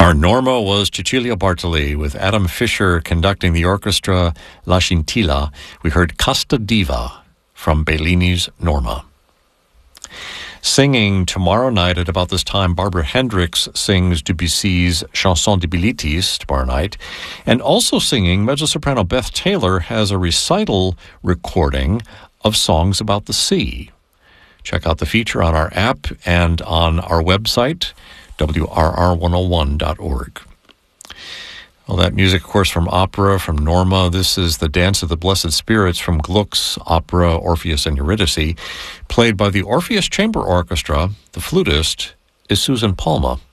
Our Norma was Cecilia Bartoli with Adam Fisher conducting the orchestra La Scintilla. We heard Casta Diva from Bellini's Norma. Singing tomorrow night at about this time, Barbara Hendricks sings Debussy's Chanson de Bilitis tomorrow night. And also singing, mezzo-soprano Beth Taylor has a recital recording of songs about the sea. Check out the feature on our app and on our website, WRR101.org. Well, that music, of course, from opera, from Norma. This is the Dance of the Blessed Spirits from Gluck's opera Orpheus and Eurydice, played by the Orpheus Chamber Orchestra. The flutist is Susan Palma.